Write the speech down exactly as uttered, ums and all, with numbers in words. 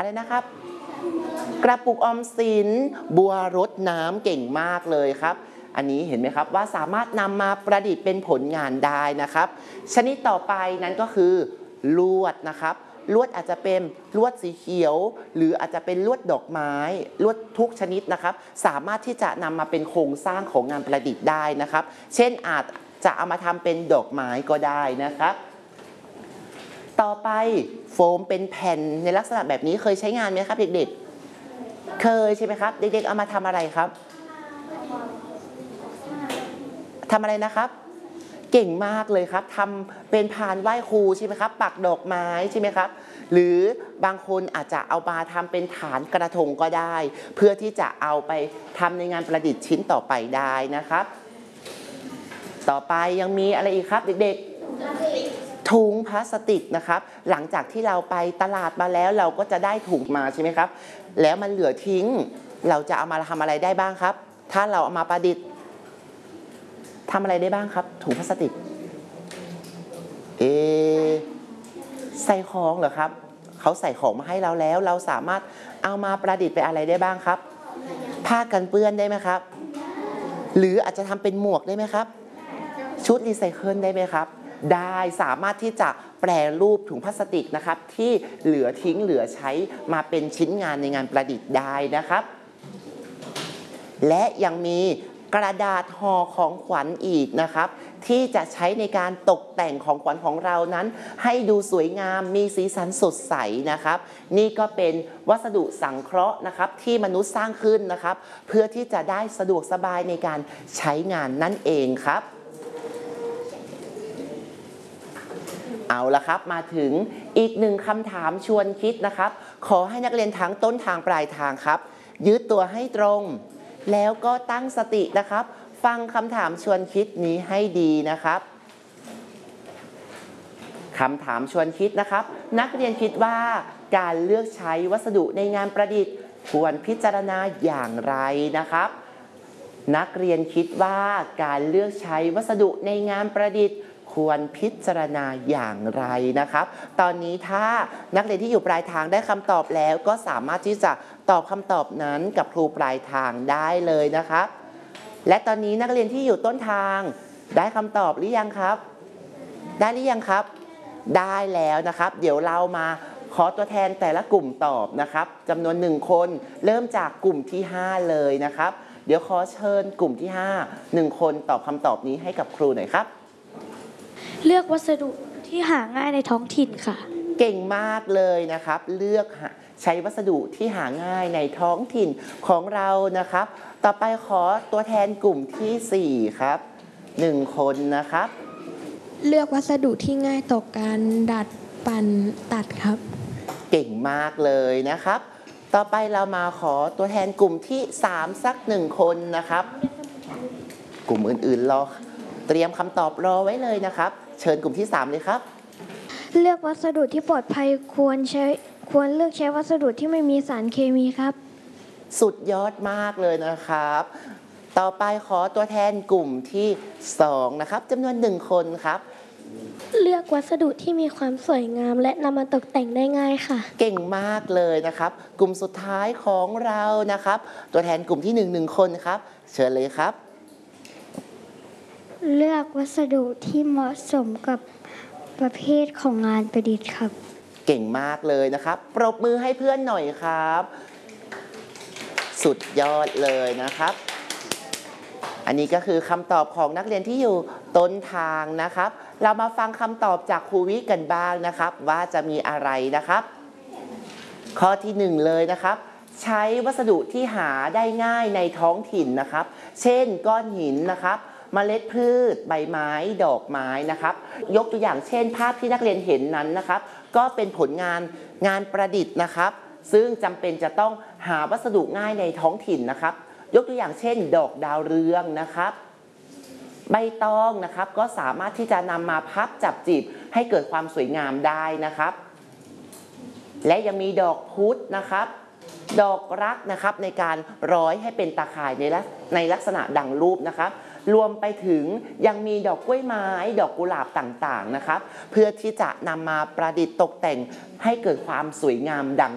นะครับกระปุกออมสินบัวรดน้ำเก่งมากเลยครับอันนี้เห็นไหมครับว่าสามารถนำมาประดิษฐ์เป็นผลงานได้นะครับชนิดต่อไปนั้นก็คือลวดนะครับลวดอาจจะเป็นลวดสีเขียวหรืออาจจะเป็นลวดดอกไม้ลวดทุกชนิดนะครับสามารถที่จะนำมาเป็นโครงสร้างของงานประดิษฐ์ได้นะครับเช่นอาจจะเอามาทำเป็นดอกไม้ก็ได้นะครับต่อไปโฟมเป็นแผ่นในลักษณะแบบนี้เคยใช้งานไหมครับเด็กๆเคยใช่ไหมครับเด็กๆเอามาทำอะไรครับทำอะไรนะครับเก่งมากเลยครับทำเป็นพานไหว้ครูใช่ไหมครับปักดอกไม้ใช่ไหมครับหรือบางคนอาจจะเอามาทำเป็นฐานกระทงก็ได้เพื่อที่จะเอาไปทำในงานประดิษฐ์ชิ้นต่อไปได้นะครับต่อไปยังมีอะไรอีกครับเด็กๆถุงพลาสติกนะครับหลังจากที่เราไปตลาดมาแล้วเราก็จะได้ถุงมาใช่ไหมครับแล้วมันเหลือทิ้งเราจะเอามาทำอะไรได้บ้างครับถ้าเราเอามาประดิษฐ์ทำอะไรได้บ้างครับถุงพลาสติกเอใส่ของเหรอครับเขาใส่ของมาให้เราแล้วเราสามารถเอามาประดิษฐ์ไปอะไรได้บ้างครับผ้ากันเปื้อนได้ไหมครับหรืออาจจะทำเป็นหมวกได้ไหมครับชุดรีไซเคิลได้ไหมครับได้สามารถที่จะแปรรูปถุงพลาสติกนะครับที่เหลือทิ้งเหลือใช้มาเป็นชิ้นงานในงานประดิษฐ์ได้นะครับและยังมีกระดาษห่อของขวัญอีกนะครับที่จะใช้ในการตกแต่งของขวัญของเรานั้นให้ดูสวยงามมีสีสันสดใสนะครับนี่ก็เป็นวัสดุสังเคราะห์นะครับที่มนุษย์สร้างขึ้นนะครับเพื่อที่จะได้สะดวกสบายในการใช้งานนั่นเองครับเอาละครับมาถึงอีกหนึ่งคำถามชวนคิดนะครับขอให้นักเรียนทั้งต้นทางปลายทางครับยืดตัวให้ตรงแล้วก็ตั้งสตินะครับฟังคำถามชวนคิดนี้ให้ดีนะครับคำถามชวนคิดนะครับนักเรียนคิดว่าการเลือกใช้วัสดุในงานประดิษฐ์ควรพิจารณาอย่างไรนะครับนักเรียนคิดว่าการเลือกใช้วัสดุในงานประดิษฐ์ควรพิจารณาอย่างไรนะครับตอนนี้ถ้านักเรียนที่อยู่ปลายทางได้คำตอบแล้วก็สามารถที่จะตอบคำตอบนั้นกับครูปลายทางได้เลยนะครับและตอนนี้นักเรียนที่อยู่ต้นทางได้คำตอบหรือยังครับได้หรือยังครับได้แล้วนะครับเดี๋ยวเรามาขอตัวแทนแต่ละกลุ่มตอบนะครับจำนวนหนึ่งคนเริ่มจากกลุ่มที่ห้าเลยนะครับเดี๋ยวขอเชิญกลุ่มที่ห้า หนึ่งคนตอบคำตอบนี้ให้กับครูหน่อยครับเลือกวัสดุที่หาง่ายในท้องถิ่นค่ะเก่งมากเลยนะครับเลือกใช้วัสดุที่หาง่ายในท้องถิ่นของเรานะครับต่อไปขอตัวแทนกลุ่มที่สี่ครับหนึ่งคนนะครับเลือกวัสดุที่ง่ายต่อการดัดปั่นตัดครับเก่งมากเลยนะครับต่อไปเรามาขอตัวแทนกลุ่มที่สามสักหนึ่งคนนะครับกลุ่มอื่นๆรอเตรียมคำตอบรอไว้เลยนะครับเชิญกลุ่มที่สามเลยครับเลือกวัสดุที่ปลอดภัยควรใช้ควรเลือกใช้วัสดุที่ไม่มีสารเคมีครับสุดยอดมากเลยนะครับต่อไปขอตัวแทนกลุ่มที่สองนะครับจำนวนหนึ่งคนครับเลือกวัสดุที่มีความสวยงามและนำมาตกแต่งได้ง่ายค่ะเก่งมากเลยนะครับกลุ่มสุดท้ายของเรานะครับตัวแทนกลุ่มที่หนึ่งหนึ่งคนครับเชิญเลยครับเลือกวัสดุที่เหมาะสมกับประเภทของงานประดิษฐ์ครับเก่งมากเลยนะครับปรบมือให้เพื่อนหน่อยครับสุดยอดเลยนะครับอันนี้ก็คือคำตอบของนักเรียนที่อยู่ต้นทางนะครับเรามาฟังคำตอบจากครูวิกันบ้างนะครับว่าจะมีอะไรนะครับข้อที่หนึ่งเลยนะครับใช้วัสดุที่หาได้ง่ายในท้องถิ่นนะครับเช่นก้อนหินนะครับเมล็ดพืชใบไม้ดอกไม้นะครับยกตัวอย่างเช่นภาพที่นักเรียนเห็นนั้นนะครับก็เป็นผลงานงานประดิษฐ์นะครับซึ่งจำเป็นจะต้องหาวัสดุง่ายในท้องถิ่นนะครับยกตัวอย่างเช่นดอกดาวเรืองนะครับใบตองนะครับก็สามารถที่จะนำมาพับจับจีบให้เกิดความสวยงามได้นะครับและยังมีดอกพุธนะครับดอกรักนะครับในการร้อยให้เป็นตาข่ายในในลักษณะดังรูปนะครับรวมไปถึงยังมีดอกกล้วยไม้ดอกกุหลาบต่างๆนะครับเพื่อที่จะนำมาประดิษฐ์ตกแต่งให้เกิดความสวยงามดัง